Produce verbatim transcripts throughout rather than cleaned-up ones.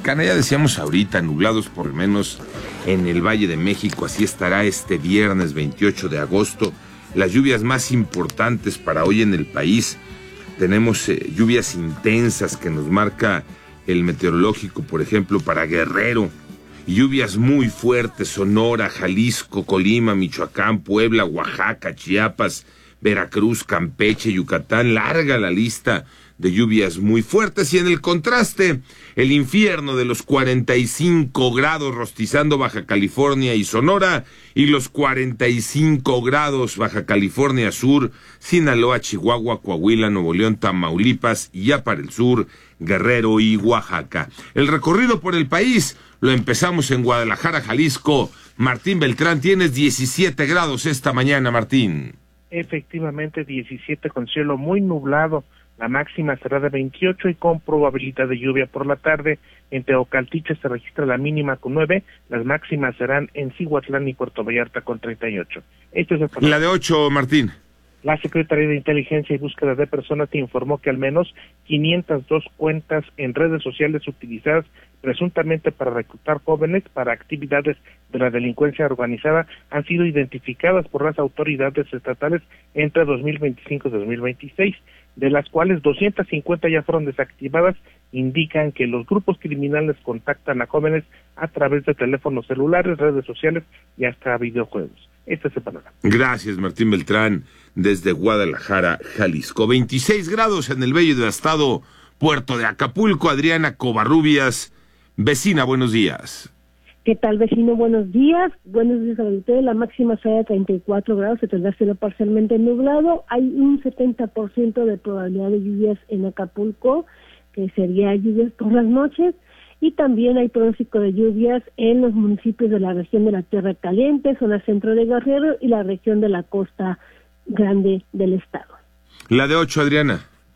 Mexicana. Ya decíamos ahorita, nublados por lo menos en el Valle de México. Así estará este viernes veintiocho de agosto. Las lluvias más importantes para hoy en el país. Tenemos eh, lluvias intensas que nos marca el meteorológico, por ejemplo, para Guerrero. Lluvias muy fuertes, Sonora, Jalisco, Colima, Michoacán, Puebla, Oaxaca, Chiapas, Veracruz, Campeche, Yucatán. Larga la lista de lluvias muy fuertes. Y en el contraste, el infierno de los cuarenta y cinco grados rostizando Baja California y Sonora, y los cuarenta y cinco grados Baja California Sur, Sinaloa, Chihuahua, Coahuila, Nuevo León, Tamaulipas, y ya para el sur, Guerrero y Oaxaca. El recorrido por el país lo empezamos en Guadalajara, Jalisco. Martín Beltrán, tienes diecisiete grados esta mañana, Martín. Efectivamente, diecisiete con cielo muy nublado. La máxima será de veintiocho y con probabilidad de lluvia por la tarde. En Teocaltiche se registra la mínima con nueve, las máximas serán en Cihuatlán y Puerto Vallarta con treinta y ocho. Esto es el... La de ocho, Martín. La Secretaría de Inteligencia y Búsqueda de Personas te informó que al menos quinientas dos cuentas en redes sociales utilizadas presuntamente para reclutar jóvenes para actividades de la delincuencia organizada han sido identificadas por las autoridades estatales entre dos mil veinticinco y dos mil veintiséis, de las cuales doscientas cincuenta ya fueron desactivadas. Indican que los grupos criminales contactan a jóvenes a través de teléfonos celulares, redes sociales y hasta videojuegos. Este es el panorama. Gracias, Martín Beltrán, desde Guadalajara, Jalisco. veintiséis grados en el bello estado Puerto de Acapulco. Adriana Covarrubias, vecina, buenos días. ¿Qué tal, vecino? Buenos días. Buenos días a usted. La máxima será de treinta y cuatro grados, se tendrá cielo parcialmente nublado. Hay un setenta por ciento de probabilidad de lluvias en Acapulco, que sería lluvias por las noches. Y también hay pronóstico de lluvias en los municipios de la región de la Tierra Caliente, zona centro de Guerrero y la región de la costa grande del estado. La de ocho, Adriana.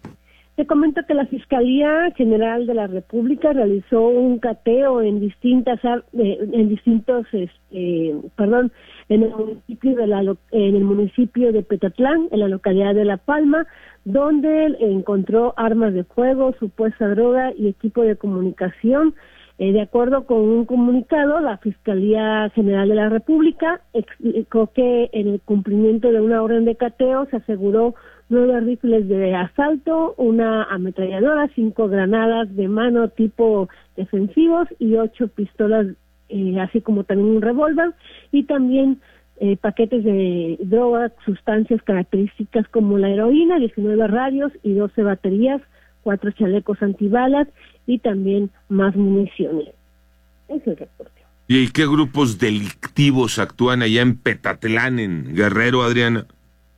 Te comento que la Fiscalía General de la República realizó un cateo en distintas, en distintos, este, perdón, en el municipio de la, en el municipio de Petatlán, en la localidad de La Palma, donde encontró armas de fuego, supuesta droga y equipo de comunicación. Eh, de acuerdo con un comunicado, la Fiscalía General de la República explicó que en el cumplimiento de una orden de cateo se aseguró nueve rifles de asalto, una ametralladora, cinco granadas de mano tipo defensivos y ocho pistolas, eh, así como también un revólver, y también eh, paquetes de drogas, sustancias características como la heroína, diecinueve radios y doce baterías, cuatro chalecos antibalas y también más municiones. Ese es el reporte. ¿Y qué grupos delictivos actúan allá en Petatlán, en Guerrero, Adriana?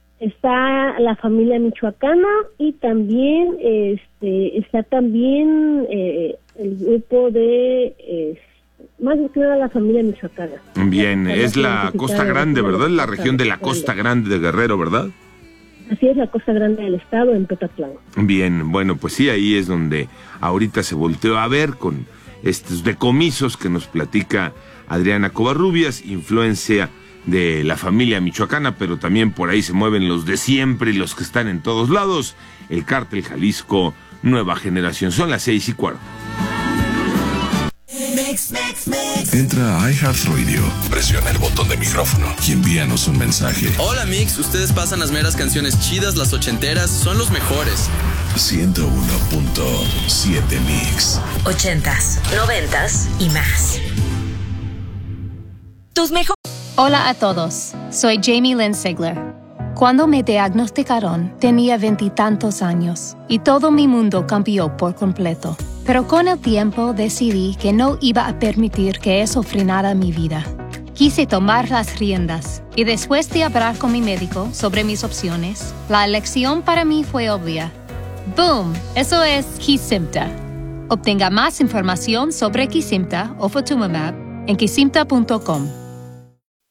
Está la familia michoacana y también este está también eh, el grupo de eh, más que nada la familia michoacana. Bien, es la Costa Grande, ¿verdad? La región de la Costa Grande de Guerrero, ¿verdad? Así es, la Costa Grande del estado, en Petatlán. Bien, bueno, pues sí, ahí es donde ahorita se volteó a ver con estos decomisos que nos platica Adriana Covarrubias, influencia de la familia michoacana, pero también por ahí se mueven los de siempre y los que están en todos lados, el Cártel Jalisco Nueva Generación. Son las seis y cuarto. Entra a iHeartRadio, presiona el botón de micrófono y envíanos un mensaje. Hola Mix, ustedes pasan las meras canciones chidas, las ochenteras, son los mejores. ciento uno punto siete Mix. Ochentas, noventas y más. Tus mejores. Hola a todos, soy Jamie Lynn Sigler. Cuando me diagnosticaron, tenía veintitantos años y todo mi mundo cambió por completo. Pero con el tiempo decidí que no iba a permitir que eso frenara mi vida. Quise tomar las riendas y después de hablar con mi médico sobre mis opciones, la elección para mí fue obvia. ¡Boom! Eso es Kesimpta. Obtenga más información sobre Kesimpta o Ofatumumab en kesimpta punto com.